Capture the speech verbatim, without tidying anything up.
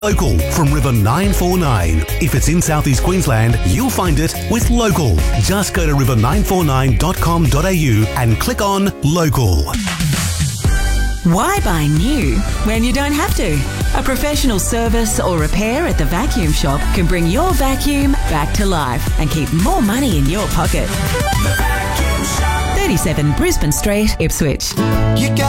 Local from River nine four nine. If it's in Southeast Queensland, you'll find it with Local. Just go to river nine four nine dot com dot a u and click on Local. Why buy new when you don't have to? A professional service or repair at the Vacuum Shop can bring your vacuum back to life and keep more money in your pocket. thirty-seven Brisbane Street, Ipswich. You got